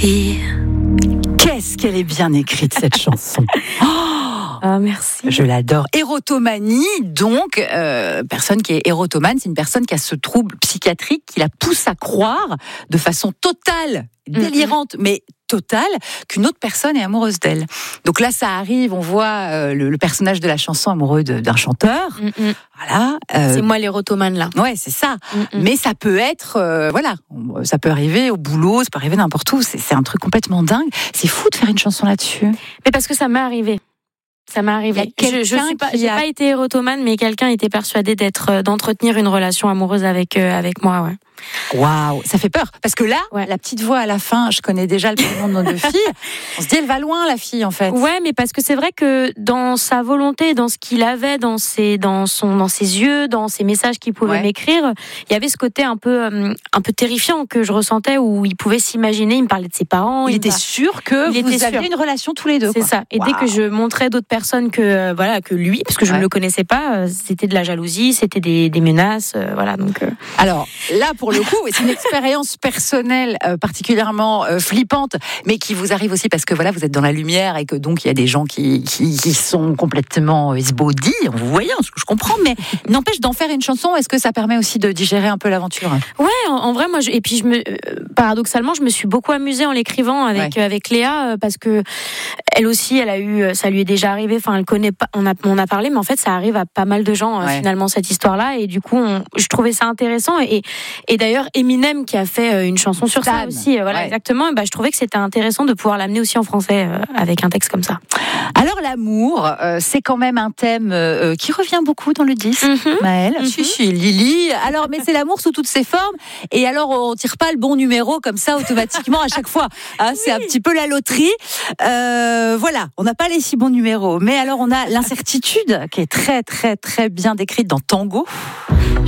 fille. Qu'est-ce qu'elle est bien écrite, cette chanson. Ah, merci. Je l'adore. Érotomanie, donc, personne qui est érotomane, c'est une personne qui a ce trouble psychiatrique qui la pousse à croire de façon totale, délirante, mais totale, qu'une autre personne est amoureuse d'elle. Donc là, ça arrive, on voit le personnage de la chanson amoureux d'un chanteur. Voilà. C'est moi l'érotomane, là. Ouais, c'est ça. Mais ça peut être, voilà, ça peut arriver au boulot, ça peut arriver n'importe où. C'est un truc complètement dingue. C'est fou de faire une chanson là-dessus. Mais parce que ça m'est arrivé. Ça m'est arrivé. J'ai pas été érotomane, mais quelqu'un était persuadé d'entretenir une relation amoureuse avec moi, ouais. Waouh, ça fait peur. Parce que là, la petite voix à la fin, je connais déjà le prénom de nos deux filles. On se dit, elle va loin, la fille, en fait. Ouais, mais parce que c'est vrai que dans sa volonté, dans ce qu'il avait, dans ses yeux, dans ses messages qu'il pouvait m'écrire, il y avait ce côté un peu terrifiant que je ressentais, où il pouvait s'imaginer, il me parlait de ses parents. Il était sûr que vous aviez une relation tous les deux. C'est ça. Et dès que je montrais d'autres personnes que lui, parce que je ne le connaissais pas, c'était de la jalousie, c'était des menaces, voilà. Donc. Alors là, pour le coup, c'est une expérience personnelle particulièrement flippante, mais qui vous arrive aussi parce que voilà, vous êtes dans la lumière et que donc il y a des gens qui sont complètement esbaudis, vous voyez, ce que je comprends, mais n'empêche d'en faire une chanson. Est-ce que ça permet aussi de digérer un peu l'aventure ? Ouais, en vrai, moi, paradoxalement, je me suis beaucoup amusée en l'écrivant avec Léa, parce que elle aussi, ça lui est déjà arrivé. Enfin, elle connaît pas. On a parlé, mais en fait, ça arrive à pas mal de gens finalement cette histoire-là, et du coup, je trouvais ça intéressant. Et d'ailleurs, Eminem qui a fait une chanson sur ça aussi, exactement. Et je trouvais que c'était intéressant de pouvoir l'amener aussi en français avec un texte comme ça. Alors l'amour, c'est quand même un thème qui revient beaucoup dans le disque, Maëlle. Si, Lily. Alors, mais c'est l'amour sous toutes ses formes. Et alors, on tire pas le bon numéro comme ça automatiquement à chaque fois. C'est un petit peu la loterie. Voilà, on n'a pas les si bons numéros. Mais alors, on a l'incertitude qui est très, très, très bien décrite dans Tango.